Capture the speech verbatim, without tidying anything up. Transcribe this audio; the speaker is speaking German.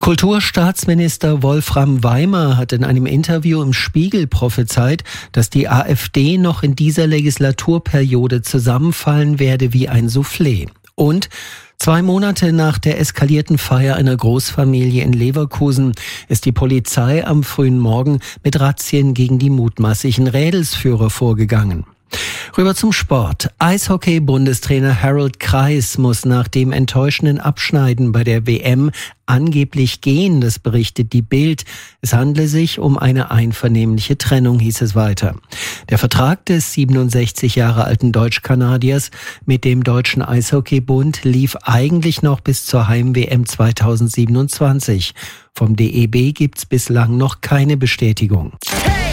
Kulturstaatsminister Wolfram Weimer hat in einem Interview im Spiegel prophezeit, dass die AfD noch in dieser Legislaturperiode zusammenfallen werde wie ein Soufflé. Und zwei Monate nach der eskalierten Feier einer Großfamilie in Leverkusen ist die Polizei am frühen Morgen mit Razzien gegen die mutmaßlichen Rädelsführer vorgegangen. Rüber zum Sport. Eishockey-Bundestrainer Harold Kreis muss nach dem enttäuschenden Abschneiden bei der W M angeblich gehen, das berichtet die Bild. Es handle sich um eine einvernehmliche Trennung, hieß es weiter. Der Vertrag des siebenundsechzig Jahre alten Deutsch-Kanadiers mit dem Deutschen Eishockeybund lief eigentlich noch bis zur Heim-W M zweitausendsiebenundzwanzig. Vom D E B gibt's bislang noch keine Bestätigung. Hey!